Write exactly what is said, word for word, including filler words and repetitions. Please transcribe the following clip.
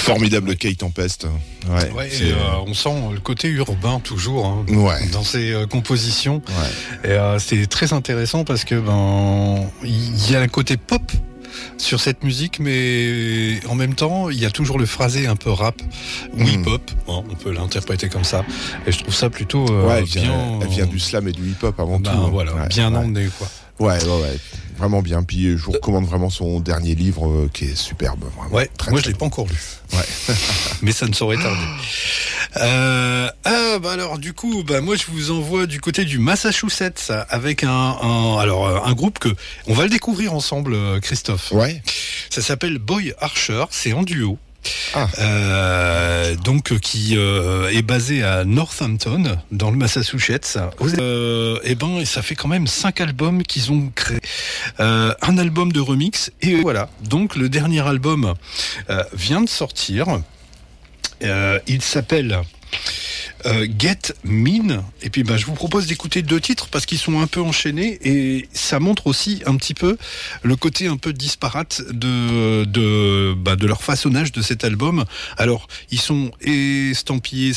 Formidable Kay Tempest. Ouais, ouais et, euh, on sent le côté urbain toujours hein, ouais. dans ses euh, compositions. Ouais. Et euh, c'est très intéressant parce que ben il y a un côté pop sur cette musique, mais en même temps, il y a toujours le phrasé un peu rap ou mmh. hip-hop. Hein, on peut l'interpréter comme ça. Et je trouve ça plutôt euh, ouais, elle bien. Vient, elle vient du slam et du hip-hop avant ben, tout. Voilà, ouais, bien ouais. emmené quoi. Ouais, ouais, ouais, vraiment bien. Puis je vous recommande vraiment son dernier livre euh, qui est superbe. Vraiment. Ouais, très, moi très je l'ai bon. pas encore lu. Ouais. Mais ça ne saurait tarder. Euh, ah bah alors du coup, bah moi je vous envoie du côté du Massachusetts avec un, un alors un groupe que on va le découvrir ensemble, Christophe. Ouais. Ça s'appelle Boy Archer, c'est en duo. Ah. Euh, donc qui euh, est basé à Northampton dans le Massachusetts. Euh, et ben et ça fait quand même cinq albums qu'ils ont créés, euh, un album de remix et voilà. Donc le dernier album euh, vient de sortir. Euh, il s'appelle euh, Get Mean et puis bah, je vous propose d'écouter deux titres parce qu'ils sont un peu enchaînés et ça montre aussi un petit peu le côté un peu disparate de, de, bah, de leur façonnage de cet album. Alors ils sont estampillés